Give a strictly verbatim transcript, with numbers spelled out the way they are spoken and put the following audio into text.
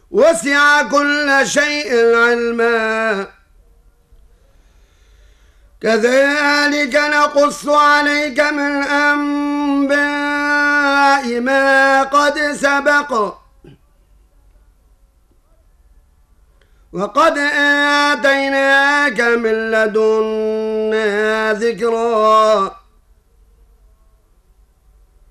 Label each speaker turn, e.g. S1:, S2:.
S1: وسع كل شيء علما كذلك نقص عليك من أنباء ما قد سبق وقد آتيناك من لدنا ذكرا